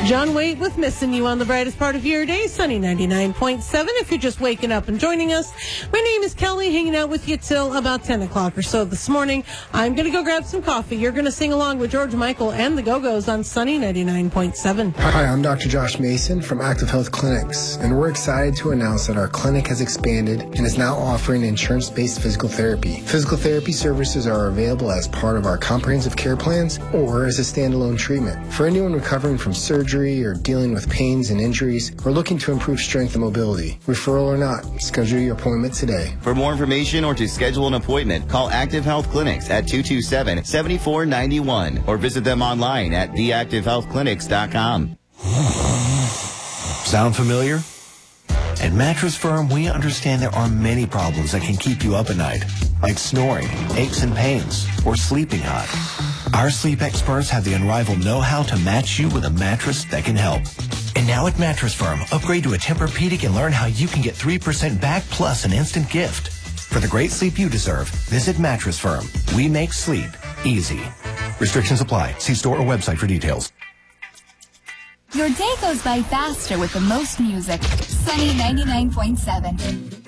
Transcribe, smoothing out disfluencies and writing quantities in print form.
John Waite with Missing You on the brightest part of your day, sunny 99.7. If you're just waking up and joining us, my name is Kelly, hanging out with you till about 10 o'clock or so this morning. I'm going to go grab some coffee. You're going to sing along with George Michael and the Go-Go's on sunny 99.7. Hi, I'm Dr. Josh Mason from Active Health Clinics, and we're excited to announce that our clinic has expanded and is now offering insurance-based physical therapy. Physical therapy services are available as part of our comprehensive care plans or as a standalone treatment. For anyone recovering from surgery or dealing with pains and injuries or looking to improve strength and mobility, referral or not, schedule your appointment today. For more information or to schedule an appointment, call Active Health Clinics at 227-7491 or visit them online at theactivehealthclinics.com. Sound familiar? At Mattress Firm, we understand there are many problems that can keep you up at night, like snoring, aches and pains, or sleeping hot. Our sleep experts have the unrivaled know-how to match you with a mattress that can help. And now at Mattress Firm, upgrade to a Tempur-Pedic and learn how you can get 3% back plus an instant gift. For the great sleep you deserve, visit Mattress Firm. We make sleep easy. Restrictions apply. See store or website for details. Your day goes by faster with the most music. Sunny 99.7.